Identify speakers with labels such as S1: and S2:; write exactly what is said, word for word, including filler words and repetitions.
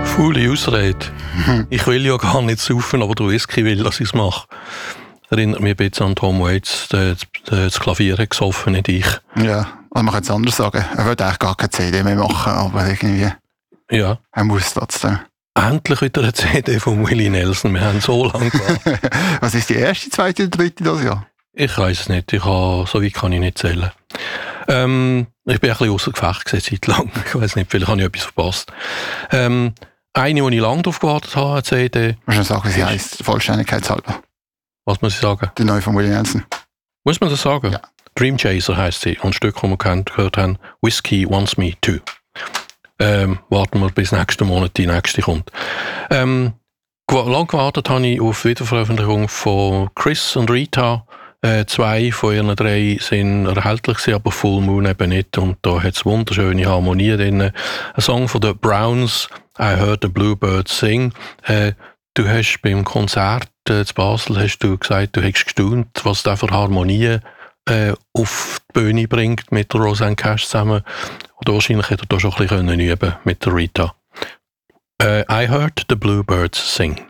S1: Faule Ausrede. Ich will ja gar nicht saufen, aber der Whisky will, dass ich es mache. Erinnert mich ein bisschen an Tom Waits, der das Klavier hat gesoffen, nicht ich.
S2: Ja, also man kann es anders sagen. Er will eigentlich gar keine C D mehr machen, aber irgendwie...
S1: Ja.
S2: Er muss trotzdem.
S1: Endlich wieder eine C D von Willie Nelson. Wir haben so lange gewartet.
S2: Was ist die erste, zweite oder dritte das Jahr?
S1: Ich weiss es nicht. Ich habe, so weit kann ich nicht zählen. Ähm, ich bin ein bisschen ausser Gefecht gewesen, Zeit lang. Ich weiss nicht, vielleicht habe ich etwas verpasst. Ähm, eine, die ich lange darauf gewartet habe, eine C D.
S2: Muss man sagen, wie sie heisst, vollständigkeitshalber.
S1: Was muss ich sagen?
S2: Die neue von Willie Nelson.
S1: Muss man das sagen?
S2: Ja.
S1: Dream Chaser heisst sie. Und ein Stück, das wir kennt, gehört haben, Whiskey Wants Me Too. Ähm, warten wir bis nächsten Monat die nächste kommt. Ähm, lang gewartet habe ich auf die Wiederveröffentlichung von Chris und Rita. Äh, zwei von ihren drei sind erhältlich gewesen, aber Full Moon eben nicht. Und da hat es wunderschöne Harmonie drin. Ein Song von den Browns, I Heard the Bluebirds Sing. Äh, du hast beim Konzert äh, in Basel hast du gesagt, du hast gestaunt, was da für Harmonie äh, auf die Bühne bringt mit der Roseanne Cash zusammen. Oder wahrscheinlich hätte er da schon ein bisschen üben mit der Rita. Uh, I Heard the Bluebirds Sing.